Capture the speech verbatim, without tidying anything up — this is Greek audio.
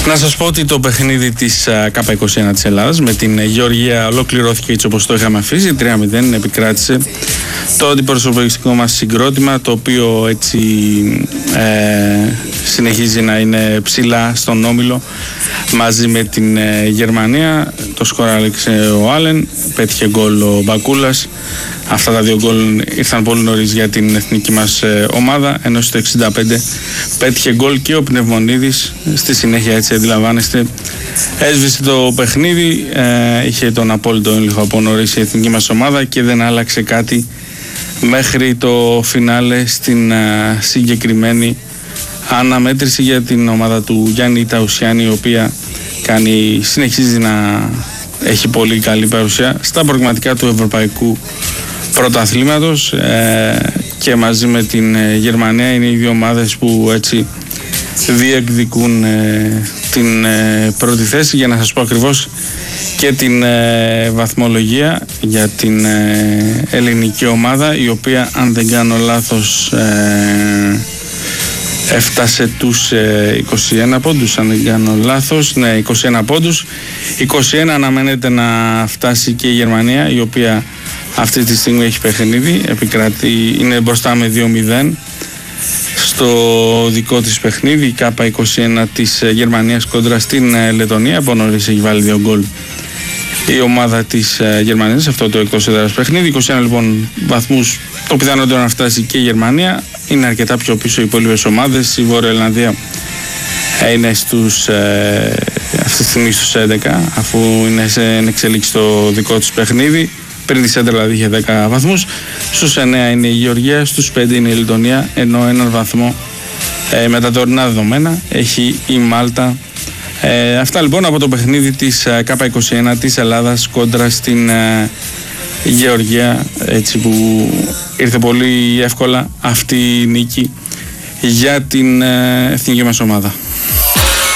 Να σας πω ότι το παιχνίδι της Κάπα είκοσι ένα της Ελλάδας με την Γεωργία ολοκληρώθηκε έτσι όπως το είχαμε αφήσει. τρία μηδέν επικράτησε το αντιπροσωπευτικό μας συγκρότημα, το οποίο έτσι ε, συνεχίζει να είναι ψηλά στον όμιλο μαζί με την ε, Γερμανία. Το σκορ άλλαξε ο Άλεν, πέτυχε γκολ ο Μπακούλας. Αυτά τα δύο γκολ ήρθαν πολύ νωρίς για την εθνική μας ε, ομάδα, ενώ στο εξήντα πέντε πέτυχε γκολ και ο Πνευμονίδης. Στη συνέχεια, έτσι αντιλαμβάνεστε, έσβησε το παιχνίδι, ε, είχε τον απόλυτο έλεγχο από νωρίς η εθνική μας ομάδα και δεν άλλαξε κάτι μέχρι το φινάλε στην ε, συγκεκριμένη αναμέτρηση για την ομάδα του Γιάννη Ταουσιάννη, η οποία κάνει, συνεχίζει να έχει πολύ καλή παρουσία στα προγραμματικά του Ευρωπαϊκού Πρωταθλήματος ε, και μαζί με την ε, Γερμανία είναι οι δύο ομάδες που έτσι διεκδικούν ε, την ε, πρώτη θέση. Για να σας πω ακριβώς και την ε, βαθμολογία για την ε, ελληνική ομάδα, η οποία, αν δεν κάνω λάθος, ε, έφτασε τους ε, είκοσι ένα πόντους, αν δεν κάνω λάθος, ναι, είκοσι ένα πόντους. είκοσι ένα αναμένεται να φτάσει και η Γερμανία, η οποία αυτή τη στιγμή έχει παιχνίδι, επικρατεί, είναι μπροστά με δύο μηδέν στο δικό της παιχνίδι. Η Κάπα είκοσι ένα της Γερμανίας κόντρα στην Λετωνία, από νωρίς έχει βάλει δύο γκολ η ομάδα της Γερμανίας, αυτό το εκτός έδρας παιχνίδι. είκοσι ένα λοιπόν βαθμούς, το πιθανότερο να φτάσει και η Γερμανία. Είναι αρκετά πιο πίσω οι υπόλοιπες ομάδες. Η Βόρεια Ιρλανδία είναι στους, ε, αυτή τη στιγμή στους έντεκα, αφού είναι σε εξέλιξη το δικό της παιχνίδι. Πριν τη Σέντερ δηλαδή είχε δέκα βαθμούς. Στους εννέα είναι η Γεωργία, στους πέντε είναι η Λετωνία, ενώ έναν βαθμό ε, με τα τωρινά δεδομένα έχει η Μάλτα. Ε, αυτά λοιπόν από το παιχνίδι της ε, Κάπα είκοσι ένα της Ελλάδας κόντρα στην ε, Γεωργία, έτσι που ήρθε πολύ εύκολα αυτή η νίκη για την ε, εθνική μας ομάδα.